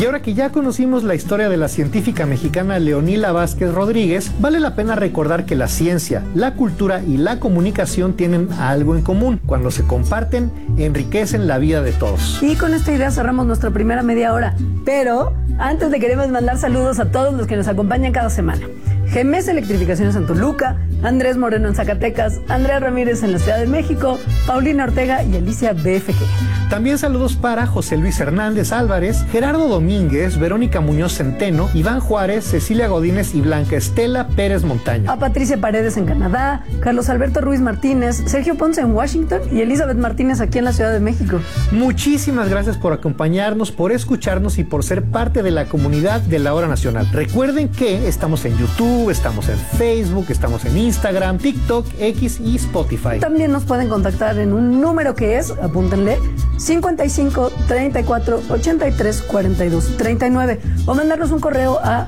Y ahora que ya conocimos la historia de la científica mexicana Leonila Vázquez Rodríguez, vale la pena recordar que la ciencia, la cultura y la comunicación tienen algo en común. Cuando se comparten, enriquecen la vida de todos. Y con esta idea cerramos nuestra primera media hora. Pero antes le queremos mandar saludos a todos los que nos acompañan cada semana. GEMES Electrificaciones en Toluca, Andrés Moreno en Zacatecas, Andrea Ramírez en la Ciudad de México, Paulina Ortega y Alicia BFG. También saludos para José Luis Hernández Álvarez, Gerardo Domínguez, Verónica Muñoz Centeno, Iván Juárez, Cecilia Godínez y Blanca Estela Pérez Montaño. A Patricia Paredes en Canadá, Carlos Alberto Ruiz Martínez, Sergio Ponce en Washington y Elizabeth Martínez aquí en la Ciudad de México. Muchísimas gracias por acompañarnos, por escucharnos y por ser parte de la comunidad de La Hora Nacional. Recuerden que estamos en YouTube, estamos en Facebook, estamos en Instagram, TikTok, X y Spotify. También nos pueden contactar en un número que es, apúntenle, 55 34 83 42 39 o mandarnos un correo a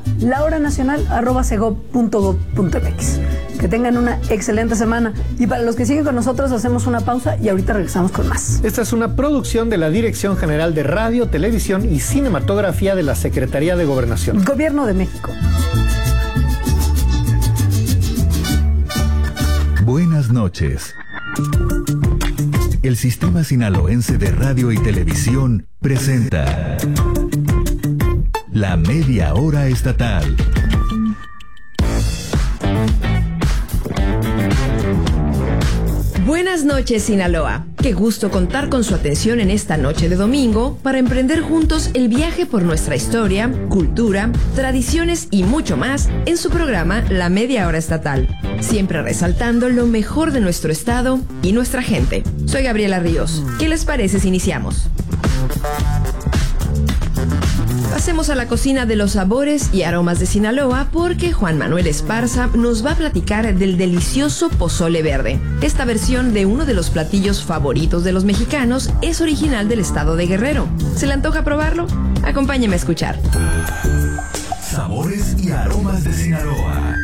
lahoranacional@segov.gov.mx. Que tengan una excelente semana y para los que siguen con nosotros hacemos una pausa y ahorita regresamos con más. Esta es una producción de la Dirección General de Radio, Televisión y Cinematografía de la Secretaría de Gobernación. Gobierno de México. Buenas noches. El Sistema Sinaloense de Radio y Televisión presenta La Media Hora Estatal. Buenas noches, Sinaloa. Qué gusto contar con su atención en esta noche de domingo para emprender juntos el viaje por nuestra historia, cultura, tradiciones y mucho más en su programa La Media Hora Estatal. Siempre resaltando lo mejor de nuestro estado y nuestra gente. Soy Gabriela Ríos. ¿Qué les parece si iniciamos? Pasemos a la cocina de los sabores y aromas de Sinaloa porque Juan Manuel Esparza nos va a platicar del delicioso pozole verde. Esta versión de uno de los platillos favoritos de los mexicanos es original del estado de Guerrero. ¿Se le antoja probarlo? Acompáñeme a escuchar. Sabores y aromas de Sinaloa.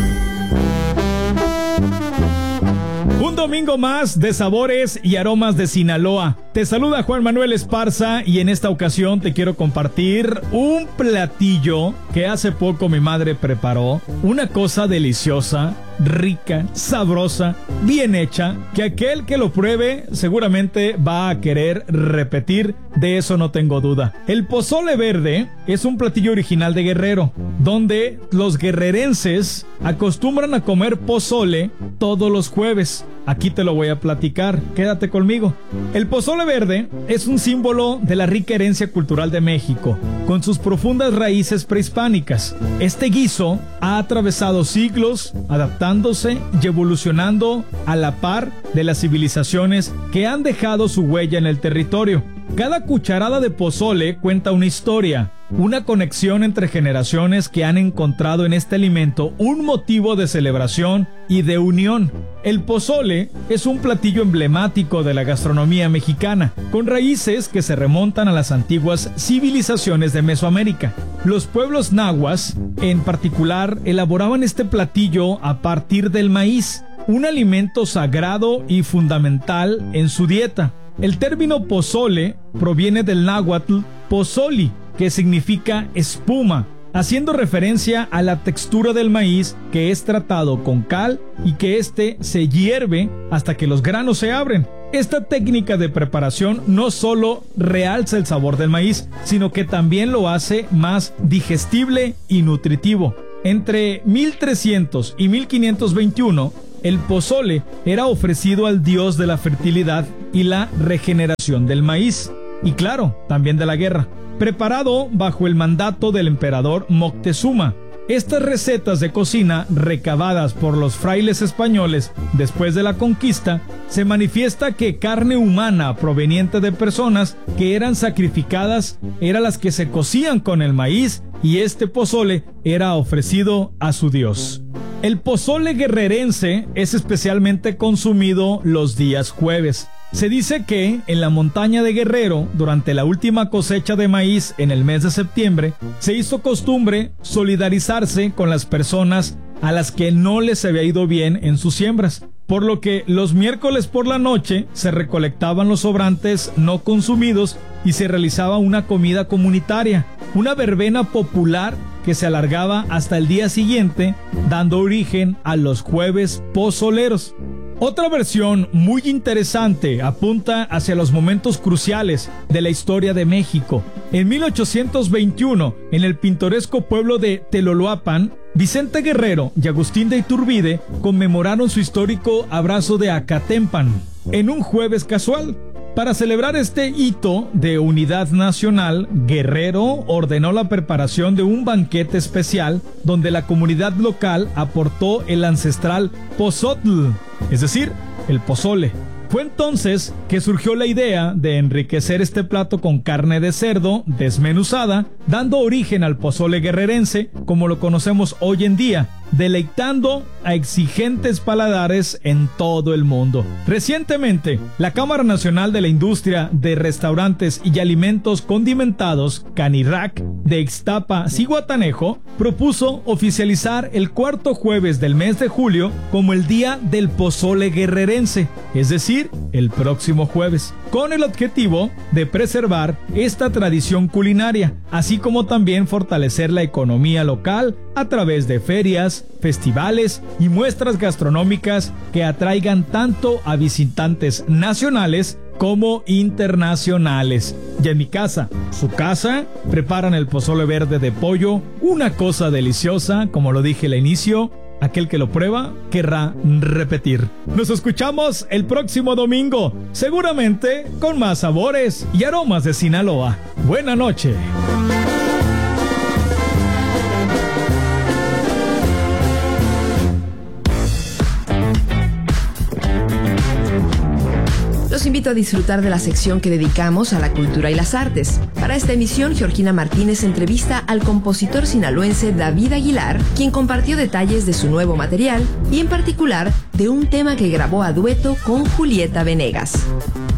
Un domingo más de sabores y aromas de Sinaloa. Te saluda Juan Manuel Esparza y en esta ocasión te quiero compartir un platillo que hace poco mi madre preparó. Una cosa deliciosa, rica, sabrosa, bien hecha, que aquel que lo pruebe seguramente va a querer repetir, de eso no tengo duda. El pozole verde es un platillo original de Guerrero, donde los guerrerenses acostumbran a comer pozole todos los jueves. Aquí te lo voy a platicar, quédate conmigo. El pozole verde es un símbolo de la rica herencia cultural de México, con sus profundas raíces prehispánicas. Este guiso ha atravesado siglos, adaptándose y evolucionando a la par de las civilizaciones que han dejado su huella en el territorio. Cada cucharada de pozole cuenta una historia, una conexión entre generaciones que han encontrado en este alimento un motivo de celebración y de unión. El pozole es un platillo emblemático de la gastronomía mexicana, con raíces que se remontan a las antiguas civilizaciones de Mesoamérica. Los pueblos nahuas, en particular, elaboraban este platillo a partir del maíz, un alimento sagrado y fundamental en su dieta. El término pozole proviene del náhuatl pozoli, que significa espuma, haciendo referencia a la textura del maíz que es tratado con cal y que éste se hierve hasta que los granos se abren. Esta técnica de preparación no solo realza el sabor del maíz, sino que también lo hace más digestible y nutritivo. Entre 1300 y 1521, el pozole era ofrecido al dios de la fertilidad y la regeneración del maíz, y claro, también de la guerra, preparado bajo el mandato del emperador Moctezuma. Estas recetas de cocina, recabadas por los frailes españoles después de la conquista, se manifiesta que carne humana proveniente de personas que eran sacrificadas eran las que se cocían con el maíz y este pozole era ofrecido a su dios. El pozole guerrerense es especialmente consumido los días jueves. Se dice que en la montaña de Guerrero, durante la última cosecha de maíz en el mes de septiembre, se hizo costumbre solidarizarse con las personas a las que no les había ido bien en sus siembras, por lo que los miércoles por la noche se recolectaban los sobrantes no consumidos y se realizaba una comida comunitaria, una verbena popular que se alargaba hasta el día siguiente, dando origen a los jueves pozoleros. Otra versión muy interesante apunta hacia los momentos cruciales de la historia de México. En 1821, en el pintoresco pueblo de Teloloapan, Vicente Guerrero y Agustín de Iturbide conmemoraron su histórico abrazo de Acatempan en un jueves casual. Para celebrar este hito de unidad nacional, Guerrero ordenó la preparación de un banquete especial donde la comunidad local aportó el ancestral pozotl, es decir, el pozole. Fue entonces que surgió la idea de enriquecer este plato con carne de cerdo desmenuzada, dando origen al pozole guerrerense como lo conocemos hoy en día, deleitando a exigentes paladares en todo el mundo. Recientemente, la Cámara Nacional de la Industria de Restaurantes y Alimentos Condimentados, Canirac, de Ixtapa, Zihuatanejo, propuso oficializar el cuarto jueves del mes de julio como el Día del Pozole Guerrerense, es decir, el próximo jueves, con el objetivo de preservar esta tradición culinaria, así como también fortalecer la economía local a través de ferias, festivales y muestras gastronómicas que atraigan tanto a visitantes nacionales como internacionales. Y en mi casa, su casa, preparan el pozole verde de pollo, una cosa deliciosa, como lo dije al inicio. Aquel que lo prueba querrá repetir. Nos escuchamos el próximo domingo, seguramente con más sabores y aromas de Sinaloa. Buena noche. Los invito a disfrutar de la sección que dedicamos a la cultura y las artes. Para esta emisión, Georgina Martínez entrevista al compositor sinaloense David Aguilar, quien compartió detalles de su nuevo material y en particular de un tema que grabó a dueto con Julieta Venegas.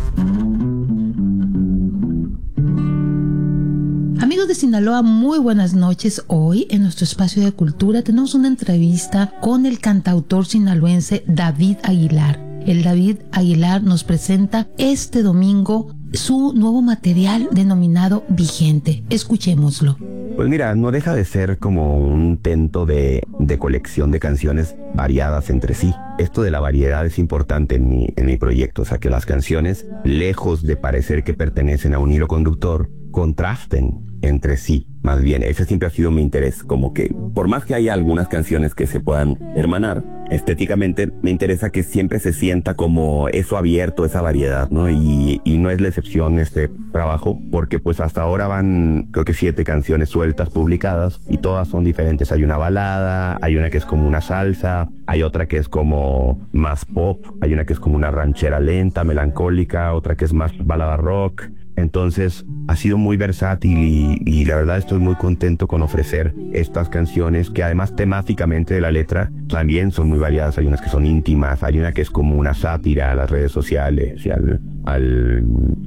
Amigos de Sinaloa, muy buenas noches. Hoy en nuestro espacio de cultura tenemos una entrevista con el cantautor sinaloense David Aguilar. El David Aguilar nos presenta este domingo su nuevo material denominado Vigente. Escuchémoslo. Pues mira, no deja de ser como un intento de colección de canciones variadas entre sí. Esto de la variedad es importante en mi proyecto, o sea que las canciones, lejos de parecer que pertenecen a un hilo conductor, contrasten entre sí. Más bien, ese siempre ha sido mi interés, como que por más que haya algunas canciones que se puedan hermanar, estéticamente me interesa que siempre se sienta como eso abierto, esa variedad, ¿no? Y no es la excepción este trabajo, porque pues hasta ahora van creo que 7 canciones sueltas publicadas y todas son diferentes. Hay una balada, hay una que es como una salsa, hay otra que es como más pop, hay una que es como una ranchera lenta, melancólica, otra que es más balada rock. Entonces ha sido muy versátil y la verdad estoy muy contento con ofrecer estas canciones que además temáticamente de la letra también son muy variadas. Hay unas que son íntimas, hay una que es como una sátira a las redes sociales y al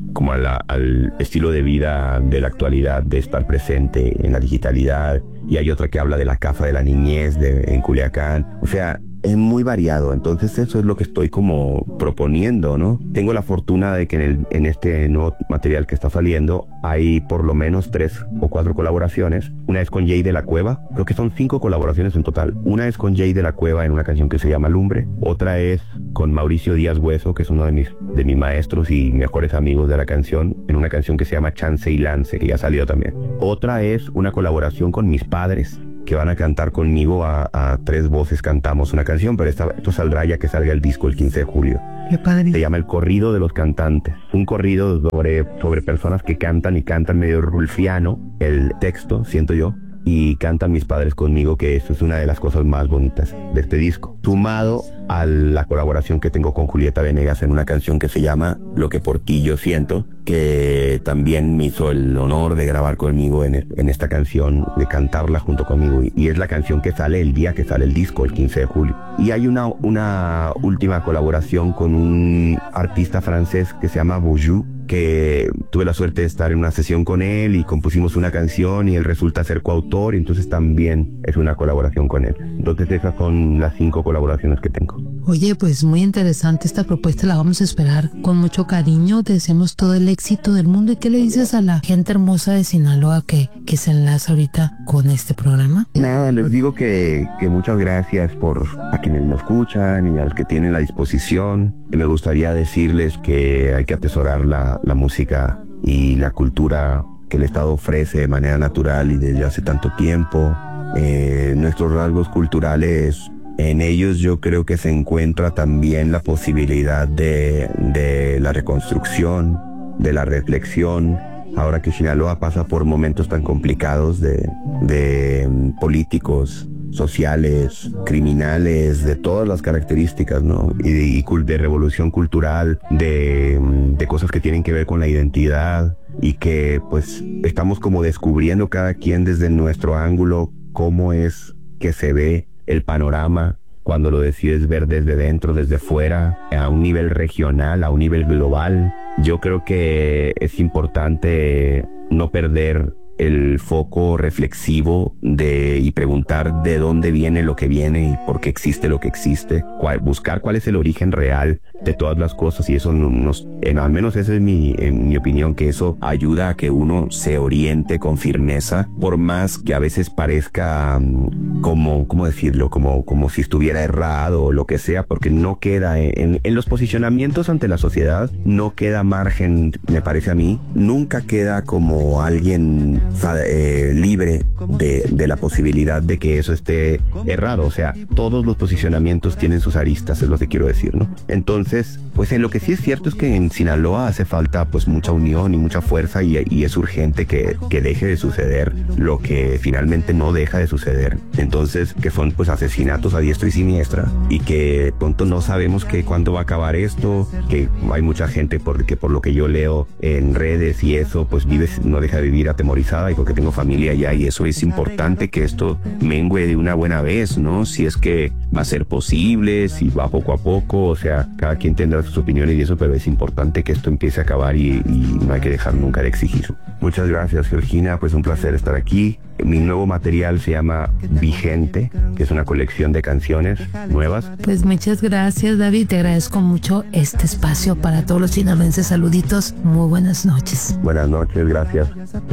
estilo de vida de la actualidad, de estar presente en la digitalidad, y hay otra que habla de la casa de la niñez en Culiacán. O sea, es muy variado, entonces eso es lo que estoy como proponiendo, ¿no? Tengo la fortuna de que en este nuevo material que está saliendo hay por lo menos 3 o 4 colaboraciones. Una es con Jay de la Cueva, creo que son 5 colaboraciones en total. Una es con Jay de la Cueva en una canción que se llama Lumbre, otra es con Mauricio Díaz Hueso, que es uno de mis maestros y mejores amigos de la canción, en una canción que se llama Chance y Lance, que ya salió también. Otra es una colaboración con mis padres, que van a cantar conmigo, a 3 voces cantamos una canción, pero esto saldrá ya que salga el disco el 15 de julio. Qué padre. Se llama El Corrido de los Cantantes. Un corrido sobre personas que cantan y cantan medio rulfiano, el texto, siento yo, y cantan mis padres conmigo, que eso es una de las cosas más bonitas de este disco. Sumado a la colaboración que tengo con Julieta Venegas en una canción que se llama Lo que por ti yo siento, que también me hizo el honor de grabar conmigo en esta canción, de cantarla junto conmigo, y es la canción que sale el día que sale el disco, el 15 de julio. Y hay una última colaboración con un artista francés que se llama Boujou, que tuve la suerte de estar en una sesión con él y compusimos una canción y él resulta ser coautor, y entonces también es una colaboración con él. Entonces esas son las 5 colaboraciones que tengo. Oye, pues muy interesante esta propuesta, la vamos a esperar con mucho cariño. Te deseamos todo el éxito del mundo. ¿Y qué le dices a la gente hermosa de Sinaloa que se enlaza ahorita con este programa? Nada, les digo que muchas gracias por a quienes me escuchan y a los que tienen la disposición. Me gustaría decirles que hay que atesorar la música y la cultura que el Estado ofrece de manera natural y desde hace tanto tiempo. Nuestros rasgos culturales, en ellos yo creo que se encuentra también la posibilidad de la reconstrucción, de la reflexión. Ahora que Sinaloa pasa por momentos tan complicados de políticos, sociales, criminales, de todas las características, ¿no? Y de revolución cultural, de cosas que tienen que ver con la identidad, y que pues estamos como descubriendo cada quien desde nuestro ángulo cómo es que se ve el panorama cuando lo decides ver desde dentro, desde fuera, a un nivel regional, a un nivel global. Yo creo que es importante no perder el foco reflexivo y preguntar de dónde viene lo que viene y por qué existe lo que existe, buscar cuál es el origen real de todas las cosas, y eso al menos esa es en mi opinión, que eso ayuda a que uno se oriente con firmeza, por más que a veces parezca ¿cómo decirlo? Como si estuviera errado o lo que sea, porque no queda en los posicionamientos ante la sociedad, no queda margen, me parece a mí, nunca queda como alguien libre de la posibilidad de que eso esté errado. O sea, todos los posicionamientos tienen sus aristas, es lo que quiero decir, ¿no? Entonces, pues en lo que sí es cierto es que en Sinaloa hace falta pues mucha unión y mucha fuerza, y es urgente que deje de suceder lo que finalmente no deja de suceder. Entonces, que son pues asesinatos a diestra y siniestra, y que pronto no sabemos cuándo va a acabar esto, que hay mucha gente porque por lo que yo leo en redes y eso, pues no deja de vivir atemorizada, y porque tengo familia allá, y eso es importante que esto mengue de una buena vez, ¿no? Si es que va a ser posible, si va poco a poco, o sea, cada quien tendrá sus opiniones y eso, pero es importante que esto empiece a acabar y no hay que dejar nunca de exigir. Muchas gracias, Georgina, pues un placer estar aquí. Mi nuevo material se llama Vigente, que es una colección de canciones nuevas. Pues muchas gracias, David, te agradezco mucho este espacio para todos los sinaloenses. Saluditos, muy buenas noches. Buenas noches, gracias.